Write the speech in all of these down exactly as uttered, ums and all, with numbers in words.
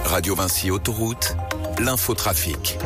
Radio Vinci Autoroute, l'infotrafic.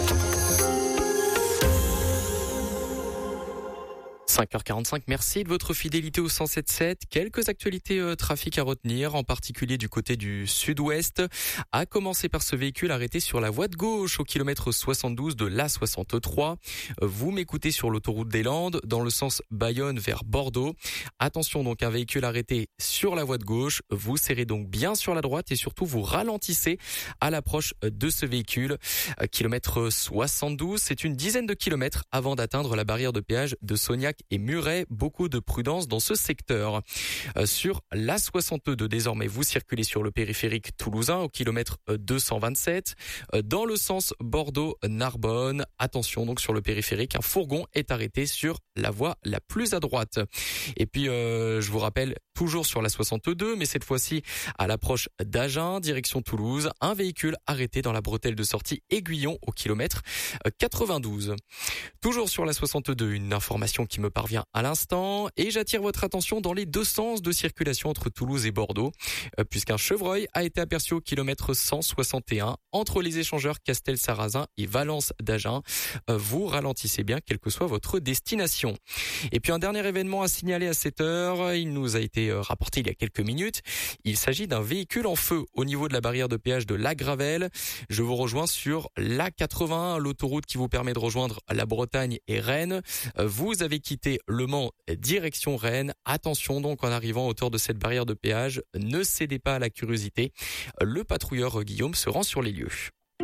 cinq heures quarante-cinq, merci de votre fidélité au cent sept sept. Quelques actualités euh, trafic à retenir, en particulier du côté du sud-ouest. À commencer par ce véhicule arrêté sur la voie de gauche au kilomètre soixante-douze de l'A soixante-trois. Vous m'écoutez sur l'autoroute des Landes, dans le sens Bayonne vers Bordeaux. Attention donc, un véhicule arrêté sur la voie de gauche. Vous serrez donc bien sur la droite et surtout vous ralentissez à l'approche de ce véhicule. Kilomètre soixante-douze, c'est une dizaine de kilomètres avant d'atteindre la barrière de péage de Sognac et Muret. Beaucoup de prudence dans ce secteur. Euh, sur l'A soixante-deux, désormais, vous circulez sur le périphérique toulousain au kilomètre deux cent vingt-sept. Euh, dans le sens Bordeaux-Narbonne, attention donc sur le périphérique, un fourgon est arrêté sur la voie la plus à droite. Et puis, euh, je vous rappelle, toujours sur l'A soixante-deux, mais cette fois-ci à l'approche d'Agen, direction Toulouse, un véhicule arrêté dans la bretelle de sortie Aiguillon au kilomètre quatre-vingt-douze. Toujours sur l'A soixante-deux, une information qui me parvient à l'instant et j'attire votre attention dans les deux sens de circulation entre Toulouse et Bordeaux, euh, puisqu'un chevreuil a été aperçu au kilomètre cent soixante et un entre les échangeurs Castel-Sarrazin et Valence d'Agen. Euh, vous ralentissez bien, quelle que soit votre destination. Et puis un dernier événement à signaler à cette heure, il nous a été rapporté il y a quelques minutes. Il s'agit d'un véhicule en feu au niveau de la barrière de péage de La Gravelle. Je vous rejoins sur l'A quatre-vingt-un, l'autoroute qui vous permet de rejoindre la Bretagne et Rennes. Vous avez quitté Le Mans direction Rennes. Attention donc en arrivant à hauteur de cette barrière de péage, ne cédez pas à la curiosité. Le patrouilleur Guillaume se rend sur les lieux.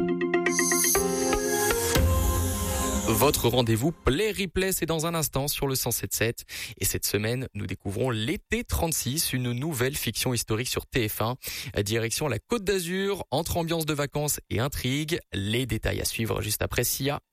Votre rendez-vous Play Replay, c'est dans un instant sur le cent sept sept. Et cette semaine, nous découvrons l'été trente-six, une nouvelle fiction historique sur T F un. Direction la Côte d'Azur, entre ambiance de vacances et intrigue. Les détails à suivre juste après Sia.